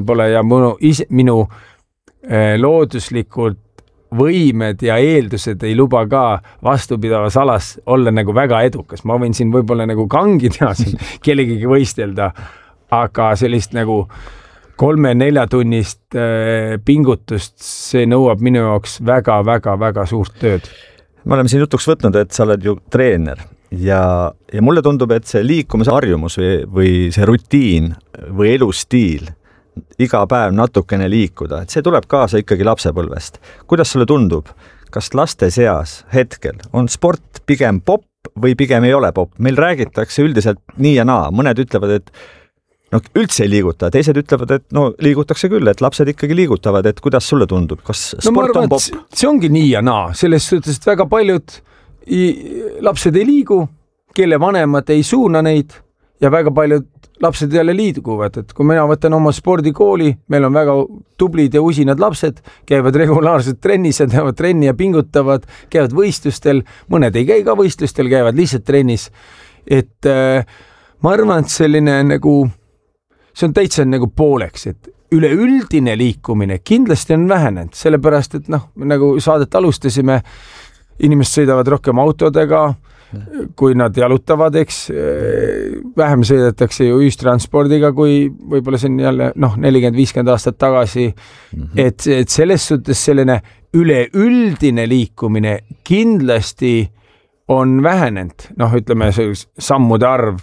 pole ja minu looduslikult võimed ja eeldused ei luba ka vastupidavas alas olla nagu väga edukas. Ma võin siin võib-olla nagu kangi teha siin kellegagi võistelda, aga sellist nagu 3-4 tunnist pingutust, see nõuab minu jaoks väga suurt tööd. Me oleme siin jutuks võtnud, et sa oled ju treener ja mulle tundub, et see liikumise harjumus või see rutiin või elustiil iga päev natukene liikuda, et see tuleb kaasa ikkagi lapsepõlvest. Kuidas sulle tundub, kas laste seas hetkel on sport pigem popp või pigem ei ole popp? Meil räägitakse üldiselt nii ja naa. Mõned ütlevad, et üldse ei liiguta, teised ütlevad, et liigutakse küll, et lapsed ikkagi liigutavad, et kuidas sulle tundub? Kas sport on popp? See ongi nii ja naa. Selles suhtes, et väga paljud lapsed ei liigu, kelle vanemad ei suuna neid ja väga paljud lapsed jälle liiguvad, et kui mina võtan oma spordikooli, meil on väga tublid ja usinad lapsed, käivad regulaarselt trennis ja teevad trenni ja pingutavad, käivad võistlustel, mõned ei käi ka võistlustel, käivad lihtsalt trennis. Et ma arvan, et selline nagu, see on täitsa nagu pooleks, et üleüldine liikumine kindlasti on vähenenud, sellepärast, et nagu saadet alustasime, inimesed sõidavad rohkem autodega, kui nad jalutavad, eks, vähem sõidetakse ju ühistranspordiga, kui võib-olla see on jälle 40-50 aastat tagasi, et selles suhtes selline üleüldine liikumine kindlasti on vähenenud, ütleme sammude arv,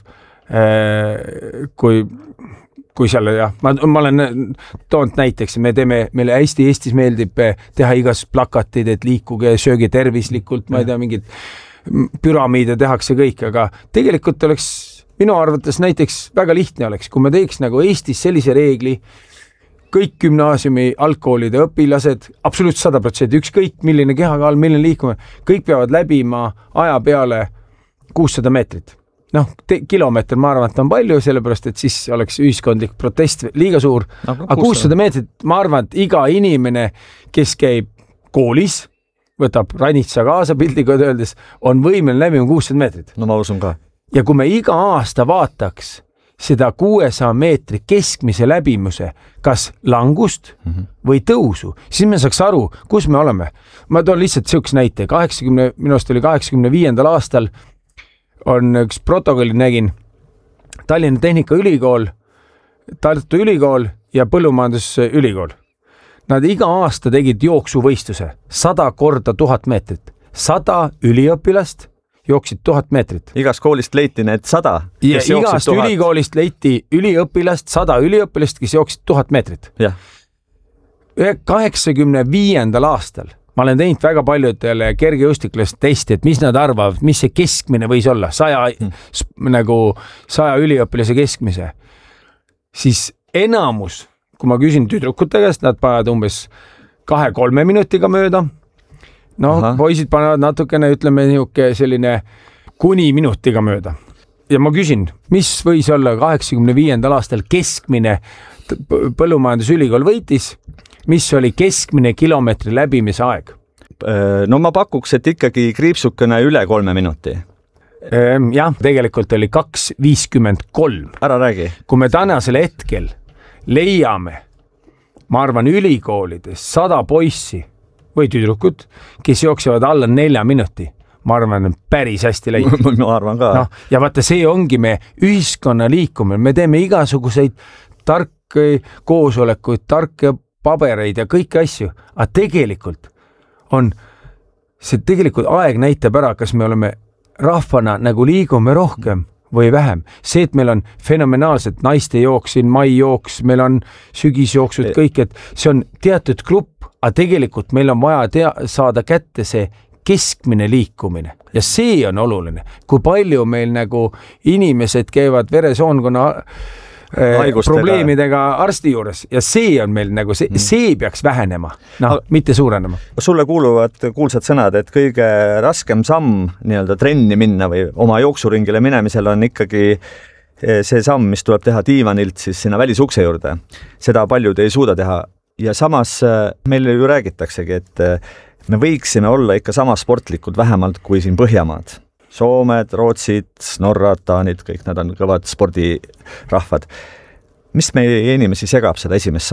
kui seal, jah, ma olen toonud näiteks, meile hästi Eestis meeldib teha igas plakatid, et liikuge, sööge tervislikult, ma ei tea, mingid püramiide tehakse kõik, aga tegelikult oleks minu arvates näiteks väga lihtne oleks, kui me teeks nagu Eestis sellise reegli, kõik gümnaasiumi algkoolide õpilased, absoluutselt 100%, ükskõik milline kehakaal, milline liikumine, kõik peavad läbima aja peale 600 meetrit. Kilomeeter ma arvan, et on palju, sellepärast, et siis oleks ühiskondlik protest liiga suur, aga 600 meetrit, ma arvan, et iga inimene, kes käib koolis, võtab ranitsa kaasa pildiga öeldes, on võimeline läbima 600 meetrit. No ma usun ka. Ja kui me iga aasta vaataks seda 600 meetri keskmise läbimuse, kas langust või tõusu, siis me saaks aru, kus me oleme. Ma toon lihtsalt sihukese näite. Minu arust oli 85. aastal on üks protokolli nägin Tallinna Tehnikaülikool, Tartu Ülikool ja Põllumajandusülikool. Nad iga aasta tegid jooksuvõistluse 100 korda 1000 meetrit. 100 üliõpilast jooksid 1000 meetrit. Igast koolist leiti need 100, kes jooksid 1000. Igast ülikoolist leiti üliõpilast, 100 üliõpilast, kes jooksid 1000 meetrit. Jah. 85. aastal ma olen teinud väga paljudele kergejõustiklast testi, et mis nad arvavad, mis see keskmine võis olla, 100 üliõpilase keskmise. Siis enamus, kui ma küsin tüdrukute käest, nad panevad umbes 2-3 minutiga mööda. Poisid panevad natukene, ütleme, selline kuni minutiga mööda. Ja ma küsin, mis võis olla 85. aastal keskmine Põllumajandusülikool võitis, mis oli keskmine kilomeetri läbimise aeg? Ma pakuks, et ikkagi kriipsukene üle 3 minuti. Jah, tegelikult oli 2:53. Ära räägi. Kui me tänasel hetkel leiame, ma arvan, ülikoolides 100 poissi või tüdrukut, kes jooksevad alla 4 minuti, ma arvan, on päris hästi leidnud. Ma arvan ka. Ja vaata, see ongi me ühiskonna liikumine. Me teeme igasuguseid tarki koosolekuid, tarke pabereid ja kõiki asju, aga tegelikult on see aeg näitab ära, kas me oleme rahvana nagu liigume rohkem või vähem. See, et meil on fenomenaalselt naiste jooks, mai jooks, meil on sügisjooksud, kõik, et see on teatud grupp, aga tegelikult meil on vaja saada kätte see keskmine liikumine ja see on oluline. Kui palju meil nagu inimesed käivad veresoonkonna probleemidega arsti juures ja see on meil nagu, see peaks vähenema, mitte suurenema. Sulle kuuluvad kuulsad sõnad, et kõige raskem samm nii-öelda trenni minna või oma jooksuringile minemisel on ikkagi see samm, mis tuleb teha diivanilt siis sinna välisukse juurde. Seda paljud ei suuda teha ja samas meile ju räägitaksegi, et me võiksime olla ikka sama sportlikud vähemalt kui siin Põhjamaad. Soomed, Rootsid, Norrad, Taanid, kõik nad on kõvad spordirahvad. Mis meie inimesi segab seda esimest